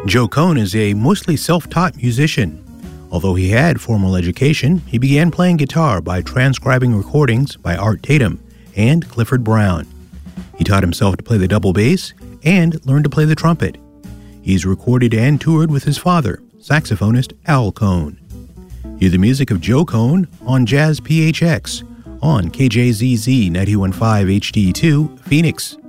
Joe Cohn is a mostly self-taught musician. Although he had formal education, he began playing guitar by transcribing recordings by Art Tatum and Clifford Brown. He taught himself to play the double bass and learned to play the trumpet. He's recorded and toured with his father, saxophonist Al Cohn. Hear the music of Joe Cohn on Jazz PHX on KJZZ 91.5 HD2, Phoenix.